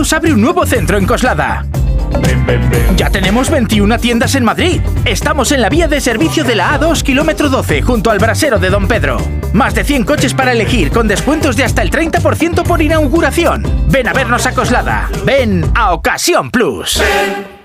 Plus abre un nuevo centro en Coslada. Ya tenemos 21 tiendas en Madrid. Estamos en la vía de servicio de la A2, kilómetro 12, junto al brasero de Don Pedro. Más de 100 coches para elegir, con descuentos de hasta el 30% por inauguración. Ven a vernos a Coslada. Ven a Ocasión Plus.